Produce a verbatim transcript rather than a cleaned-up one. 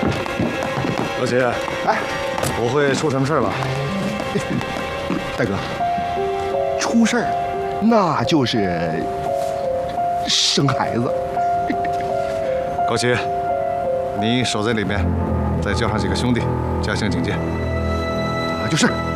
老齐，哎，不会出什么事了？ 大哥，出事儿，那就是生孩子。 高奇，你守在里面，再叫上几个兄弟，加强警戒。 啊，就是。